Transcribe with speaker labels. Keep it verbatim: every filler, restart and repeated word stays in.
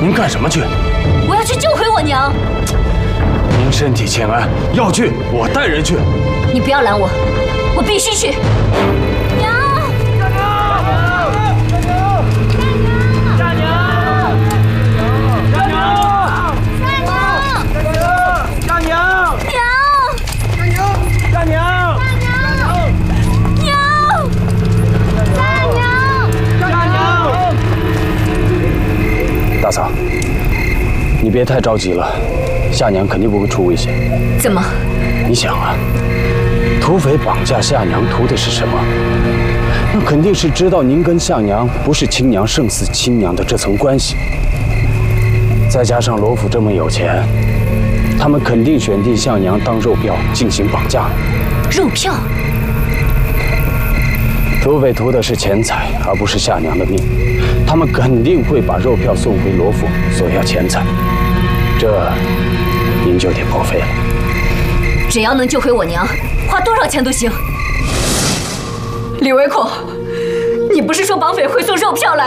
Speaker 1: 您干什么去？
Speaker 2: 我要去救回我娘。
Speaker 1: 您身体欠安，要去我带人去。
Speaker 2: 你不要拦我，我必须去。娘！
Speaker 3: 大娘！大娘！大娘！大娘！大娘！大娘！大娘！大娘！
Speaker 1: 大嫂，你别太着急了，夏娘肯定不会出危险。
Speaker 2: 怎么？
Speaker 1: 你想啊，土匪绑架夏娘图的是什么？那肯定是知道您跟夏娘不是亲娘胜似亲娘的这层关系。再加上罗府这么有钱，他们肯定选定夏娘当肉票进行绑架。
Speaker 2: 肉票？
Speaker 1: 土匪图的是钱财，而不是夏娘的命。他们肯定会把肉票送回罗府索要钱财，这您就得破费了。
Speaker 2: 只要能救回我娘，花多少钱都行。李维孔，你不是说绑匪会送肉票来？